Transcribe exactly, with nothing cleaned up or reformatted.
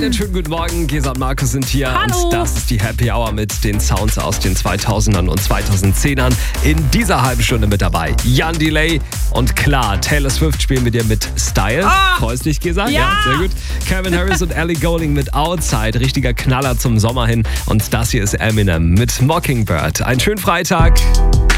Einen schönen guten Morgen. Gesa und Markus sind hier. Hallo. Und das ist die Happy Hour mit den Sounds aus den zweitausendern und zweitausendzehnern. In dieser halben Stunde mit dabei Jan Delay und klar, Taylor Swift spielen wir dir mit Style. Ah. Freust dich, Gesa? Ja. Sehr gut. Calvin Harris und Ellie Goulding mit Outside. Richtiger Knaller zum Sommer hin. Und das hier ist Eminem mit Mockingbird. Einen schönen Freitag.